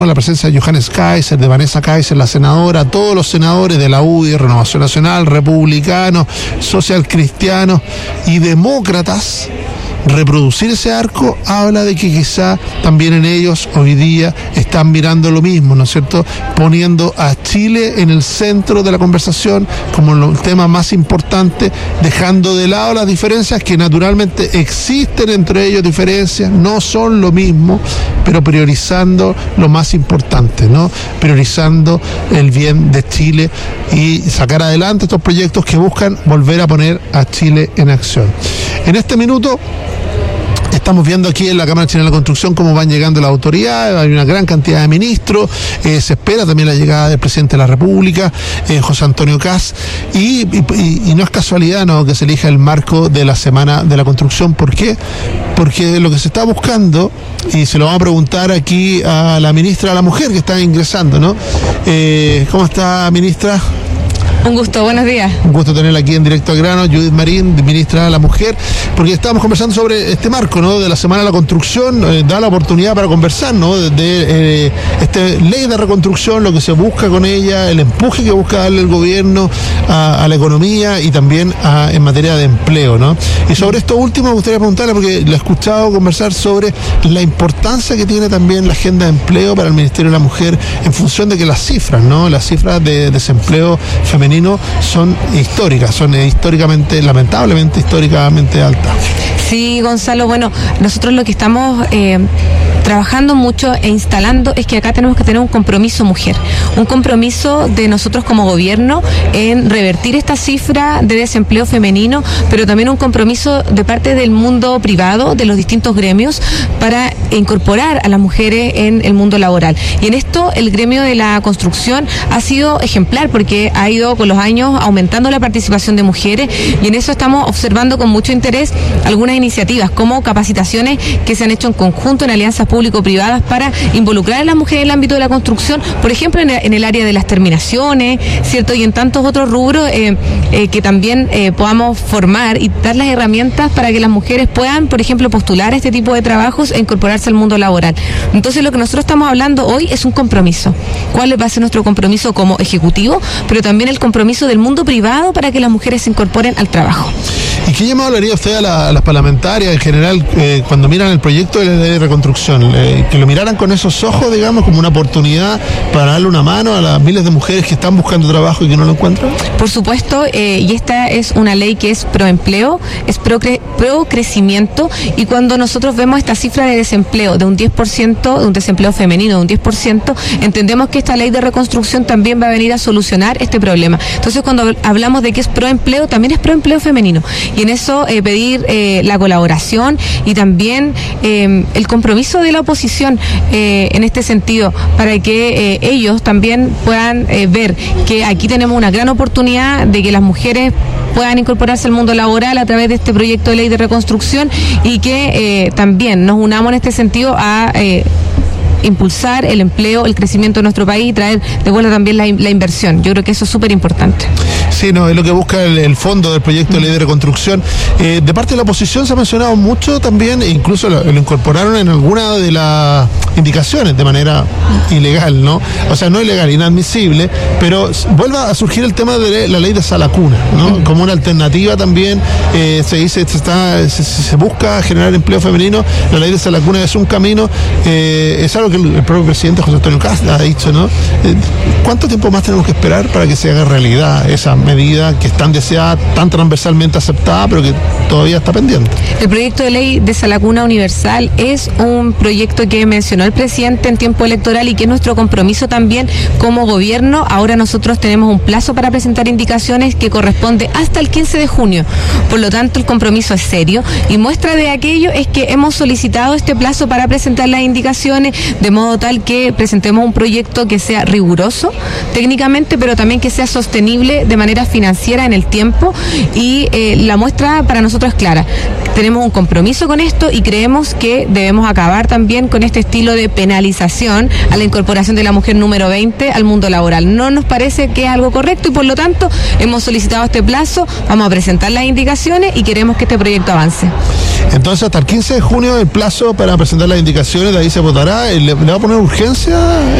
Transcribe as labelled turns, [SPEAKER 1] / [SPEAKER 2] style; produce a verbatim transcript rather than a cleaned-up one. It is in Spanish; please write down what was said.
[SPEAKER 1] la presencia de Johannes Kaiser, de Vanessa Kaiser, la senadora, todos los senadores de la U D I, Renovación Nacional, republicanos, socialcristianos y demócratas. Reproducir ese arco habla de que quizá también en ellos hoy día están mirando lo mismo, ¿no es cierto? Poniendo a Chile en el centro de la conversación como el tema más importante, dejando de lado las diferencias que naturalmente existen entre ellos, diferencias, no son lo mismo, pero priorizando lo más importante, ¿no? Priorizando el bien de Chile y sacar adelante estos proyectos que buscan volver a poner a Chile en acción. En este minuto estamos viendo aquí en la Cámara Chilena de la Construcción cómo van llegando las autoridades, hay una gran cantidad de ministros, eh, se espera también la llegada del presidente de la República, eh, José Antonio Kast, y, y, y no es casualidad, ¿no?, que se elija el marco de la Semana de la Construcción. ¿Por qué? Porque lo que se está buscando, y se lo vamos a preguntar aquí a la ministra de la Mujer que está ingresando, ¿no? Eh, ¿Cómo está, ministra?
[SPEAKER 2] Un gusto, buenos días.
[SPEAKER 1] Un gusto tenerla aquí en Directo al Grano, Judith Marín, ministra de la Mujer, porque estábamos conversando sobre este marco, ¿no?, de la Semana de la Construcción, eh, da la oportunidad para conversar, ¿no?, de, de eh, esta ley de reconstrucción, lo que se busca con ella, el empuje que busca darle el gobierno a, a la economía y también a, en materia de empleo, ¿no? Y sobre esto último me gustaría preguntarle, porque le he escuchado conversar sobre la importancia que tiene también la agenda de empleo para el Ministerio de la Mujer en función de que las cifras, ¿no?, las cifras de desempleo femenino son históricas, son históricamente, lamentablemente históricamente altas.
[SPEAKER 2] Sí, Gonzalo, bueno, nosotros lo que estamos eh, trabajando mucho e instalando es que acá tenemos que tener un compromiso mujer, un compromiso de nosotros como gobierno en revertir esta cifra de desempleo femenino, pero también un compromiso de parte del mundo privado, de los distintos gremios, para incorporar a las mujeres en el mundo laboral. Y en esto el gremio de la construcción ha sido ejemplar porque ha ido con los años aumentando la participación de mujeres y en eso estamos observando con mucho interés algunas iniciativas como capacitaciones que se han hecho en conjunto en alianzas público-privadas para involucrar a las mujeres en el ámbito de la construcción, por ejemplo en el, en el área de las terminaciones, ¿cierto? Y en tantos otros rubros eh, eh, que también eh, podamos formar y dar las herramientas para que las mujeres puedan, por ejemplo, postular a este tipo de trabajos e incorporarse al mundo laboral. Entonces lo que nosotros estamos hablando hoy es un compromiso. ¿Cuál va a ser nuestro compromiso como ejecutivo? Pero también el compromiso del mundo privado para que las mujeres se incorporen al trabajo.
[SPEAKER 1] ¿Y qué llamado le haría usted a, la, a las parlamentarias en general eh, cuando miran el proyecto de la ley de reconstrucción? Eh, que lo miraran con esos ojos, digamos, como una oportunidad para darle una mano a las miles de mujeres que están buscando trabajo y que no lo encuentran.
[SPEAKER 2] Por supuesto, eh, y esta es una ley que es pro empleo, es pro, cre pro crecimiento, y cuando nosotros vemos esta cifra de desempleo de un diez por ciento, de un desempleo femenino de un diez por ciento, entendemos que esta ley de reconstrucción también va a venir a solucionar este problema. Entonces, cuando hablamos de que es pro empleo, también es pro empleo femenino. Y en eso eh, pedir eh, la colaboración y también eh, el compromiso de la oposición eh, en este sentido, para que eh, ellos también puedan eh, ver que aquí tenemos una gran oportunidad de que las mujeres puedan incorporarse al mundo laboral a través de este proyecto de ley de reconstrucción y que eh, también nos unamos en este sentido a Eh, impulsar el empleo, el crecimiento de nuestro país y traer de vuelta también la, la inversión. Yo creo que eso es súper importante.
[SPEAKER 1] Sí, no, es lo que busca el, el fondo del proyecto de ley de reconstrucción. Eh, de parte de la oposición se ha mencionado mucho también, e incluso lo, lo incorporaron en alguna de las indicaciones de manera ilegal, ¿no? O sea, no ilegal, inadmisible, pero vuelve a surgir el tema de la ley de sala cuna, ¿no? Mm. Como una alternativa también, eh, se dice, se, está, se, se busca generar empleo femenino, la ley de sala cuna es un camino, eh, es algo que el, el propio presidente José Antonio Kast ha dicho, ¿no? Eh, ¿Cuánto tiempo más tenemos que esperar para que se haga realidad esa medida que es tan deseada, tan transversalmente aceptada, pero que todavía está pendiente?
[SPEAKER 2] El proyecto de ley de sala cuna universal es un proyecto que mencionó el presidente en tiempo electoral y que es nuestro compromiso también como gobierno. Ahora nosotros tenemos un plazo para presentar indicaciones que corresponde hasta el quince de junio. Por lo tanto, el compromiso es serio y muestra de aquello es que hemos solicitado este plazo para presentar las indicaciones de modo tal que presentemos un proyecto que sea riguroso técnicamente, pero también que sea sostenible de manera manera financiera en el tiempo y eh, la muestra para nosotros es clara. Tenemos un compromiso con esto y creemos que debemos acabar también con este estilo de penalización a la incorporación de la mujer número veinte al mundo laboral. No nos parece que es algo correcto y por lo tanto hemos solicitado este plazo, vamos a presentar las indicaciones y queremos que este proyecto avance.
[SPEAKER 1] Entonces hasta el quince de junio el plazo para presentar las indicaciones, de ahí se votará. ¿Le, le va a poner urgencia